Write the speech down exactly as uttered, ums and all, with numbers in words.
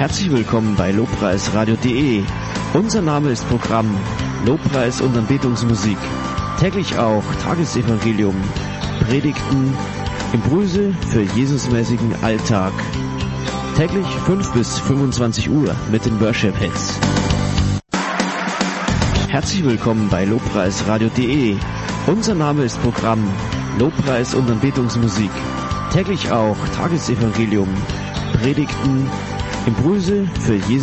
Herzlich willkommen bei lobpreisradio punkt de. Unser Name ist Programm Lobpreis und Anbetungsmusik. Täglich auch Tagesevangelium, Predigten, Impulse für Jesusmäßigen Alltag. Täglich fünf bis fünfundzwanzig Uhr mit den Worship Hits. Herzlich willkommen bei lobpreisradio punkt de. Unser Name ist Programm Lobpreis und Anbetungsmusik. Täglich auch Tagesevangelium, Predigten, Impulse für Jesus.